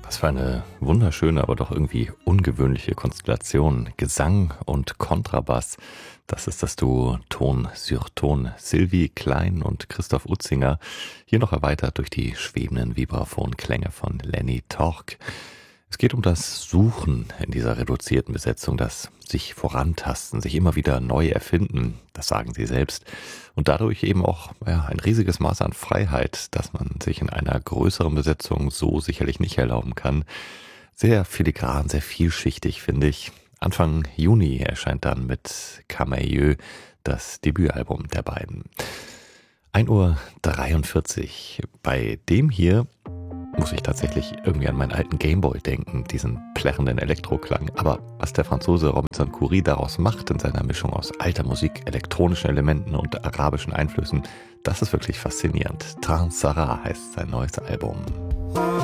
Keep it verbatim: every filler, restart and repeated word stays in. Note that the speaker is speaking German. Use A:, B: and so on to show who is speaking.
A: Was für eine wunderschöne, aber doch irgendwie ungewöhnliche Konstellation. Gesang und Kontrabass. Das ist das Duo Ton sur Ton. Sylvie Klein und Christoph Utzinger. Hier noch erweitert durch die schwebenden Vibraphonklänge von Lenny Torck. Es geht um das Suchen in dieser reduzierten Besetzung, das sich vorantasten, sich immer wieder neu erfinden, das sagen sie selbst. Und dadurch eben auch ja, ein riesiges Maß an Freiheit, das man sich in einer größeren Besetzung so sicherlich nicht erlauben kann. Sehr filigran, sehr vielschichtig, finde ich. Anfang Juni erscheint dann mit Camailleux das Debütalbum der beiden. ein Uhr dreiundvierzig. Bei dem hier muss ich tatsächlich irgendwie an meinen alten Gameboy denken, diesen plärrenden Elektroklang. Aber was der Franzose Robinson Khoury daraus macht in seiner Mischung aus alter Musik, elektronischen Elementen und arabischen Einflüssen, das ist wirklich faszinierend. Trans Sarah heißt sein neues Album.